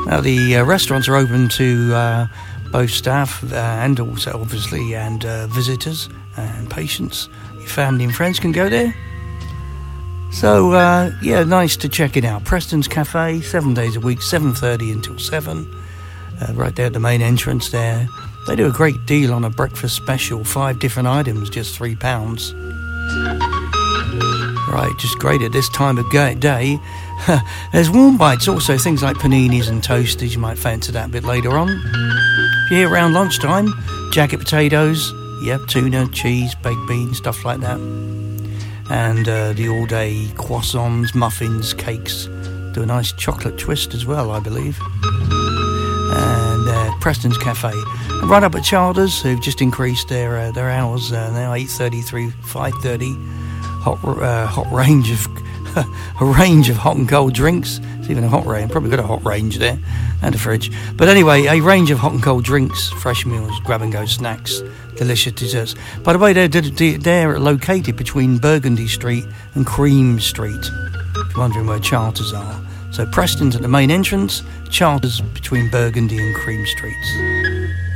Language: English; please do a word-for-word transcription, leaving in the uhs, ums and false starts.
Now, the uh, restaurants are open to uh, both staff uh, and also, obviously, and uh, visitors and patients. Your family and friends can go there. So, uh, yeah, nice to check it out. Preston's Cafe, seven days a week, seven thirty until seven. Uh, right there at the main entrance there. They do a great deal on a breakfast special. Five different items, just three pounds. Right, just great at this time of day. There's warm bites, also things like paninis and toasties. You might fancy that a bit later on. If you're here around lunchtime, jacket potatoes, yep, tuna, cheese, baked beans, stuff like that. And uh, the all-day croissants, muffins, cakes. Do a nice chocolate twist as well, I believe. And uh, Preston's Cafe. And right up at Childers, who've just increased their uh, their hours uh, now, eight thirty through five thirty. Hot uh, hot range of a range of hot and cold drinks. It's even a hot range. Probably got a hot range there and a fridge. But anyway, a range of hot and cold drinks, fresh meals, grab and go snacks, delicious desserts. By the way, they're they're located between Burgundy Street and Cream Street. If you're wondering where Charters are, so Preston's at the main entrance, Charters between Burgundy and Cream Streets.